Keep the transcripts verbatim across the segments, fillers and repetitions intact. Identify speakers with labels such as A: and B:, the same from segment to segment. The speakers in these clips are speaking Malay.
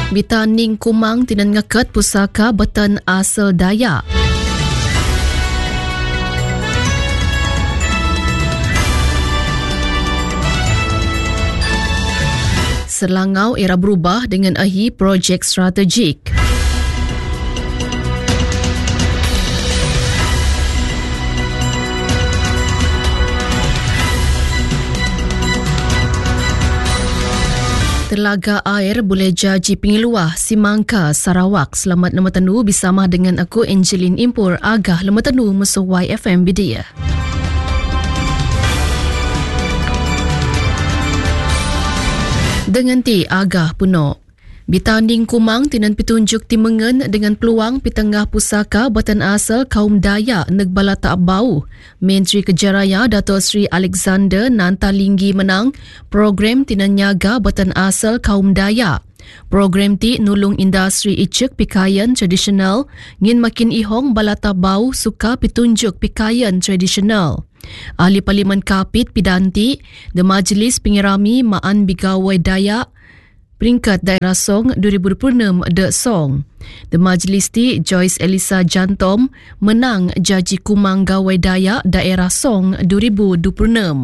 A: Bita Ning Kumang tinan ngaket pusaka Batan Asal Dayak. Selangau era berubah dengan ahi projek strategik. Telaga air boleh jaji pengiluah Simangka, Sarawak. Selamat lama tenu bersama dengan aku Angeline Impur, agah lama tenu musuh Y F M Bidia. Dengan ti agah puno. Bita Ning Kumang tinan pitunjuk timengen dengan peluang pitengah pusaka Batan Asal kaum Dayak Negbala Tak Bau. Menteri Kejaraya Dato' Sri Alexander Nantalinggi menang program tinan nyaga Batan Asal kaum Dayak. Program ti nulung industri icek pikayan tradisional ngin makin ihong bala tak bau suka pitunjuk pikayan tradisional. Ahli Parlimen Kapit Pidanti, The Majlis Pengirami Maan Bigawai Dayak, peringkat Daerah Song dua ribu dua puluh enam The Song. The Majlis ti Joyce Elisa Jantom menang Jaji Kumang Gawai Dayak Daerah Song dua ribu dua puluh enam.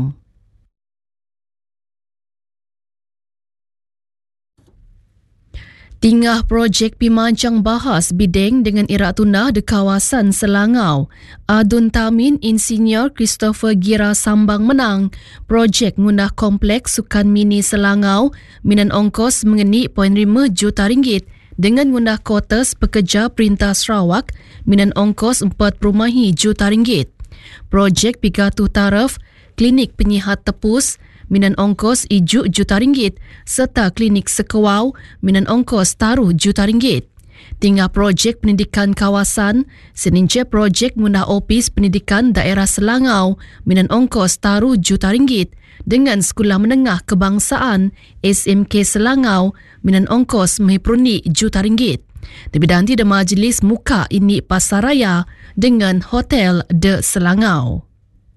A: Tingah projek pimancang bahas bideng dengan irak tunah di kawasan Selangau. Adun Tamin Insinyur Christopher Gira Sambang menang projek ngunah kompleks sukan mini Selangau minan ongkos mengeni poin lima juta ringgit dengan ngunah kotas pekerja Perintah Sarawak minan ongkos empat rumahi juta ringgit. Projek pigatuh taraf klinik penyihat tepus minan ongkos ijuk juta ringgit serta klinik sekewau minan ongkos taruh juta ringgit. Tinggal projek pendidikan kawasan, seninja projek munah opis pendidikan daerah Selangau minan ongkos taruh juta ringgit dengan Sekolah Menengah Kebangsaan S M K Selangau minan ongkos menghipruni juta ringgit. Terbidan di Majlis Muka ini Pasaraya dengan Hotel The Selangau.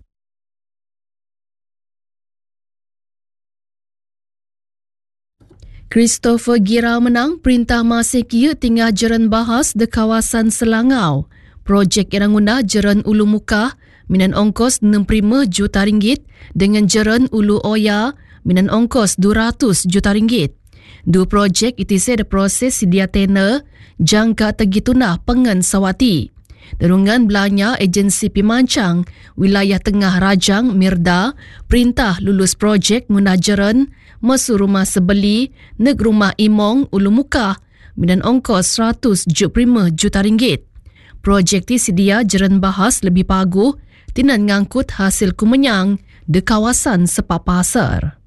A: Christopher Gira menang perintah masih kia tinggal jeran bahas di kawasan Selangau. Projek iranguna jeran Ulu Mukah minan ongkos enam puluh lima juta ringgit dengan jeran Ulu Oya minan ongkos dua ratus juta ringgit. Dua projek itu ada proses sedia tender jangka tegi tunah pengen sawati. Derungan belanya agensi pimancang wilayah Tengah Rajang Mirda perintah lulus projek munajaran mesu rumah sebeli neg rumah Imong Ulu Mukah minan ongkos seratus tujuh puluh lima juta ringgit. Projek ti sedia jeran bahas lebih paguh tinan ngangkut hasil kumenyang di kawasan Sepak Pasar.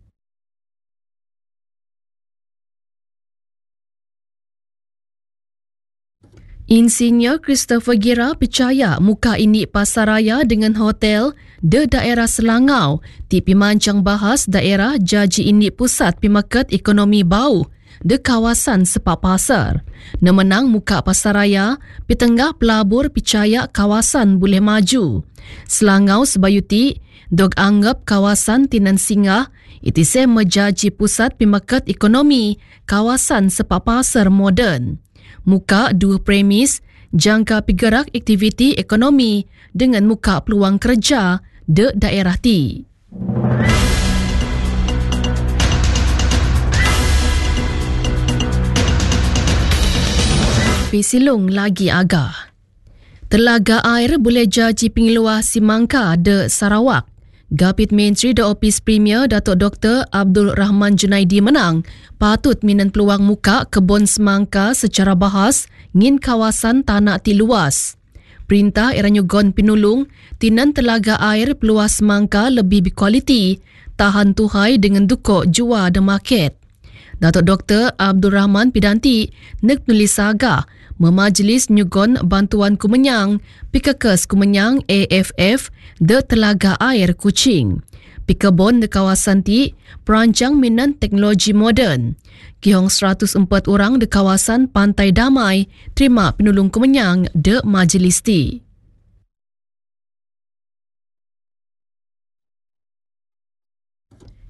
A: Insinyur Christopher Gira percaya muka ini pasaraya dengan hotel de daerah Selangau ti pimancang bahas daerah jaji ini pusat pimaket ekonomi bau de kawasan Sepak Pasar. Nemenang muka pasaraya pitengah pelabur percaya kawasan boleh maju. Selangau sebayuti dog anggap kawasan tinan singgah itise menjaji pusat pimaket ekonomi kawasan Sepak Pasar moden. Muka dua premis jangka pigerak aktiviti ekonomi dengan muka peluang kerja de daerah ti. Pisilung lagi agah. Telaga air boleh jaji pengiluah Simangka de Sarawak. Gapit Menteri The Opis Premier Datuk Doktor Abdul Rahman Junaidi menang patut minan peluang muka kebun semangka secara bahas ngin kawasan tanah ti luas. Perintah Eranyugon Pinulung tinan telaga air peluas semangka lebih berkualiti, tahan tuhai dengan dukuk jua dan market. Datuk Doktor Abdul Rahman Pidanti nek nulis agah memajlis nyugon bantuan kumenyang pikakes kumenyang A F F de Telaga Air Kuching. Pikabon de kawasan ti perancang minan teknologi moden. Kihong seratus empat orang de kawasan Pantai Damai terima penulung kumenyang de majlis ti.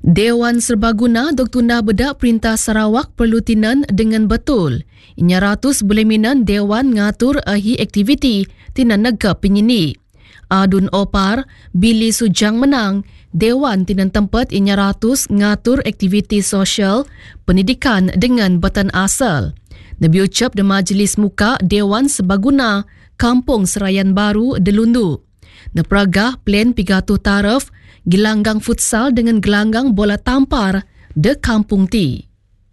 A: Dewan Serbaguna Dok Tuna Bedak Perintah Sarawak perlu tinan dengan betul. Inya ratus boleh minan Dewan ngatur ahi aktiviti tinan nega penyini. Adun Opar, Billy Sujang menang, Dewan tinan tempat inya ratus ngatur aktiviti sosial pendidikan dengan batan asal. Nabi ucap di Majlis Muka Dewan Serbaguna, Kampung Serayan Baru, Delundu. Nepragah plan pigatuh taraf gelanggang futsal dengan gelanggang bola tampar de Kampung Ti.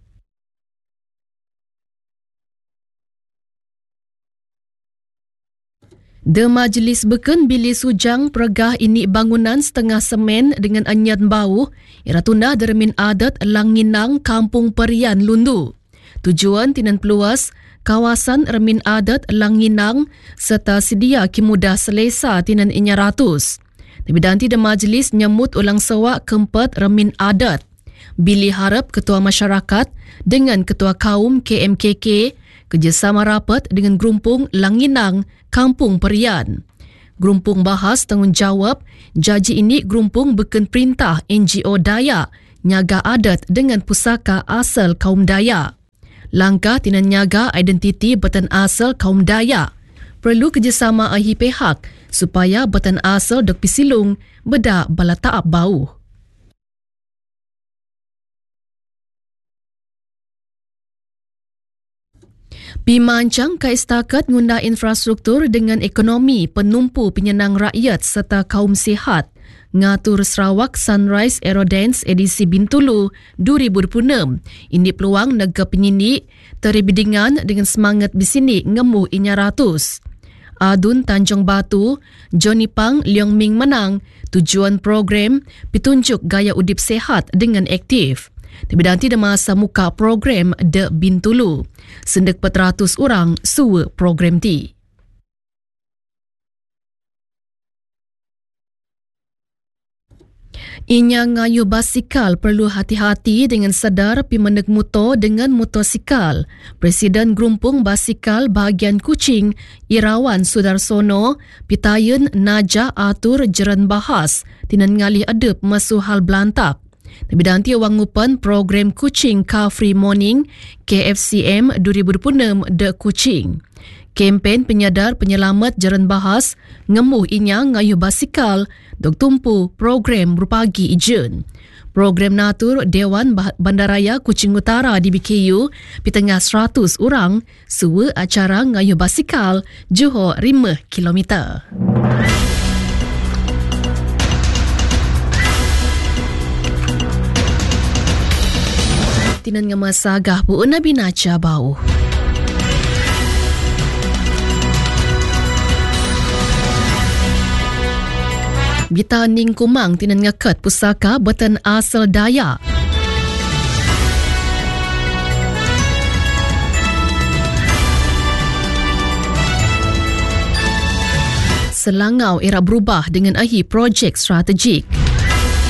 A: De Majlis Beken Billy Sujang peragah ini bangunan setengah semen dengan anyan bau iratuna dermin adat Langinang Kampung Perian Lundu. Tujuan tinan peluas kawasan remin adat Langinang serta sedia kimudah selesa tinan inya ratus. Tapi nanti de majlis nyemut ulang sewak keempat remin adat. Billy harap ketua masyarakat dengan ketua kaum K M K K kerjasama rapat dengan Gerumpung Langinang Kampung Perian. Gerumpung bahas tanggungjawab jaji ini Gerumpung beken perintah N G O Dayak nyaga adat dengan pusaka asal kaum Dayak. Langkah tinan nyaga identiti batan asal kaum Dayak perlu kerjasama ahi pihak supaya batan asal dok pisilung bedak bala taap bau. Pimancang kaistakat ngunda infrastruktur dengan ekonomi penumpu penyenang rakyat serta kaum sihat. Ngatur Sarawak Sunrise Aerodance edisi Bintulu dua ribu dua puluh enam. Ini peluang nega penyini teribidingan dengan semangat bisini ngemu inya ratus. Adun Tanjung Batu, Johnny Pang Leong Ming menang. Tujuan program pitunjuk gaya udip sehat dengan aktif. Tapi nanti ada masa muka program de Bintulu. Sendek empat ratus orang suwa program ti. Inya ngayu basikal perlu hati-hati dengan sedar pi meneg motor dengan motosikal. Presiden Gerumpung Basikal Bahagian Kuching, Irawan Sudarsono, pitayen Najah atur jeran bahas tinan ngalih adep masu hal belantak. Tapi nanti wangupan program Kuching Car Free Morning K F C M dua ribu dua puluh enam de Kuching. Kempen penyadar penyelamat jaran bahas ngemuh inya ngayu basikal dok tumpu program berpagi ijen. Program natur Dewan Bandaraya Kuching Utara di B K U pitengah seratus orang suwa acara ngayu basikal Johor lima kilometer. Tinan ngemasagah bu Nabi Naca bau. Bita Ning Kumang tinan ngakat pusaka batan asal Dayak. Selangau era berubah dengan ahi projek strategik.